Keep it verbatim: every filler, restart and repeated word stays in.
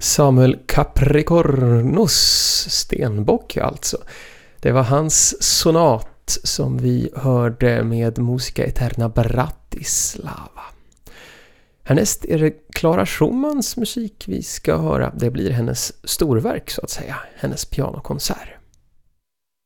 Samuel Capricornus Stenbock alltså. Det var hans sonat som vi hörde med Musica Eterna Bratislava. Härnäst är det Clara Schumans musik vi ska höra. Det blir hennes storverk så att säga, hennes pianokonsert.